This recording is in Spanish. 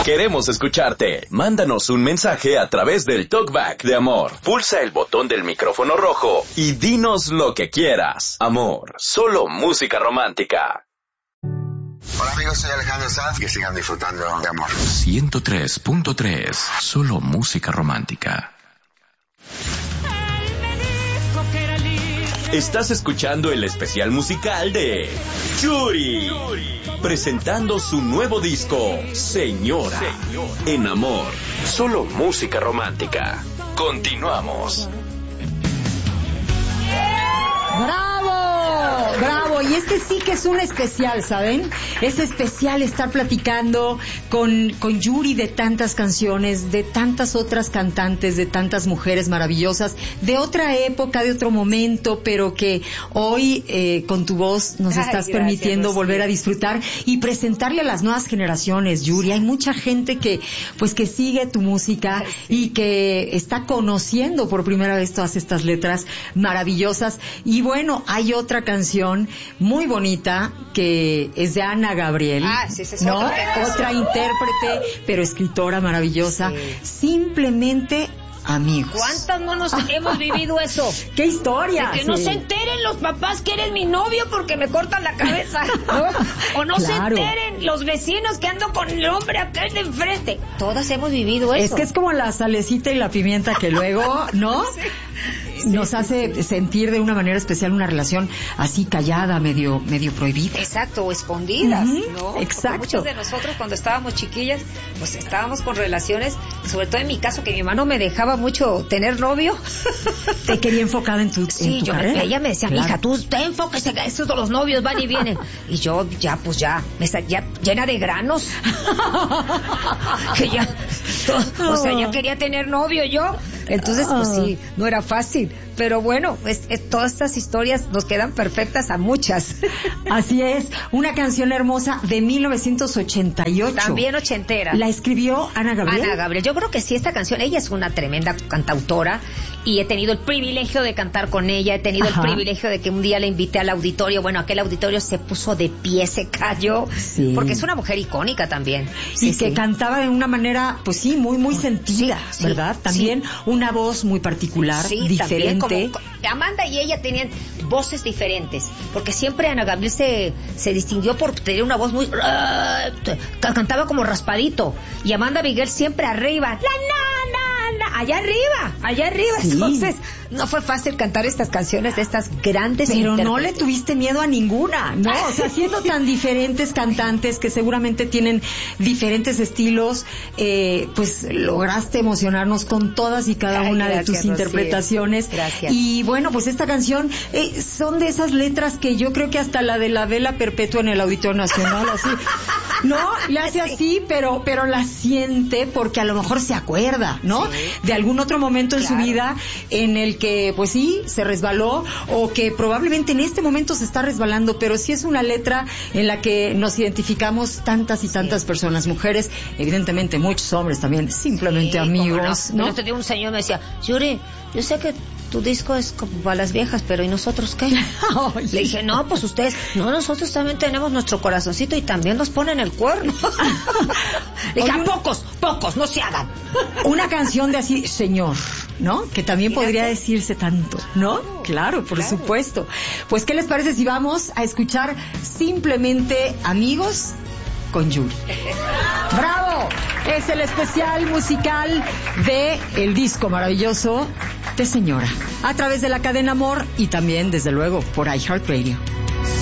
Queremos escucharte. Mándanos un mensaje a través del Talkback de Amor. Pulsa el botón del micrófono rojo y dinos lo que quieras. Amor, solo música romántica. Hola amigos, soy Alejandro Sanz, que sigan disfrutando de Amor. 103.3, solo música romántica. Estás escuchando el especial musical de Yuri, presentando su nuevo disco, Señora, en Amor, solo música romántica. Continuamos. ¡Bravo! ¡Bravo! Y este sí que es un especial, ¿saben? Es especial estar platicando con Yuri de tantas canciones, de tantas otras cantantes, de tantas mujeres maravillosas, de otra época, de otro momento, pero que hoy con tu voz nos estás permitiendo volver a disfrutar y presentarle a las nuevas generaciones, Yuri. Hay mucha gente que sigue tu música y que está conociendo por primera vez todas estas letras maravillosas. Y bueno, hay otra canción muy bonita que es de Ana Gabriel, ¿no? Otra intérprete, pero escritora maravillosa. Sí. Simplemente amigos. ¿Cuántas no nos hemos vivido eso? ¡Qué historia! De que no se enteren los papás que eres mi novio porque me cortan la cabeza, ¿no? O no se enteren los vecinos que ando con el hombre aquel de enfrente. Todas hemos vivido eso. Es que es como la salecita y la pimienta que luego, ¿no? Nos hace sentir de una manera especial una relación así callada, medio prohibida. Exacto, o escondidas, ¿no? Exacto. Porque muchos de nosotros cuando estábamos chiquillas, pues estábamos con relaciones, sobre todo en mi caso, que mi mamá no me dejaba mucho tener novio. ¿Te quería enfocada en tu carrera? Ella me decía, hija, tú te enfóquese, que estos de los novios van y vienen. Y yo ya llena de granos. Que ya, ya quería tener novio yo. Entonces, pues sí, no era fácil. Pero bueno, todas estas historias nos quedan perfectas a muchas. Así es, una canción hermosa de 1988. También ochentera. ¿La escribió Ana Gabriel? Ana Gabriel, yo creo que sí, esta canción, ella es una tremenda cantautora y he tenido el privilegio de cantar con ella, he tenido el privilegio de que un día la invité al auditorio, bueno, aquel auditorio se puso de pie, se cayó, porque es una mujer icónica también. Y que cantaba de una manera, pues sí, muy sentida, ¿verdad? También una voz muy particular, diferente. También Amanda y ella tenían voces diferentes, porque siempre Ana Gabriel se distinguió por tener una voz muy... cantaba como raspadito, y Amanda Miguel siempre arriba, allá arriba. Sí. Entonces, no fue fácil cantar estas canciones de estas grandes pero intérpretes. No le tuviste miedo a ninguna, ¿no? O sea, siendo tan diferentes cantantes que seguramente tienen diferentes estilos, pues lograste emocionarnos con todas y cada una de tus interpretaciones. Gracias. Y bueno, pues esta canción son de esas letras que yo creo que hasta la de la vela perpetua en el Auditorio Nacional, así, ¿no? Le hace así, pero la siente porque a lo mejor se acuerda, ¿no? Sí. De algún otro momento en su vida en el que, pues sí, se resbaló o que probablemente en este momento se está resbalando, pero sí es una letra en la que nos identificamos tantas y tantas personas, mujeres, evidentemente muchos hombres también, simplemente amigos, ¿no? El otro día un señor me decía, Yuri, yo sé que tu disco es como para las viejas, pero ¿y nosotros qué? Le dije, no, pues ustedes, nosotros también tenemos nuestro corazoncito y también nos ponen el cuerno. Le dije, pocos, no se hagan. Una canción de así, señor, ¿no? Que también podría decirse tanto, ¿no? Claro, por supuesto. Pues, ¿qué les parece si vamos a escuchar simplemente Amigos con Yuri? ¡Bravo! Es el especial musical de el disco maravilloso de Señora, a través de la cadena Amor y también, desde luego, por iHeartRadio.